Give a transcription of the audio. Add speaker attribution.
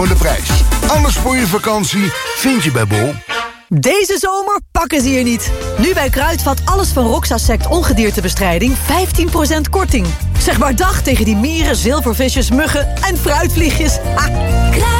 Speaker 1: de prijs. Alles voor je vakantie vind je bij Bol.
Speaker 2: Deze zomer pakken ze je niet. Nu bij Kruidvat alles van Roxasect ongediertebestrijding 15% korting. Zeg maar dag tegen die mieren, zilvervisjes, muggen en fruitvliegjes. Ha!